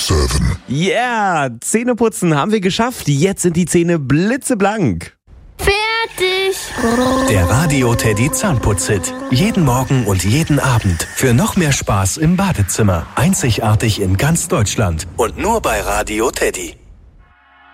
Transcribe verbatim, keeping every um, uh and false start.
sieben. Yeah, Zähneputzen haben wir geschafft. Jetzt sind die Zähne blitzeblank. Fertig. Der Radio Teddy Zahnputz-Hit. Jeden Morgen und jeden Abend. Für noch mehr Spaß im Badezimmer. Einzigartig in ganz Deutschland. Und nur bei Radio Teddy.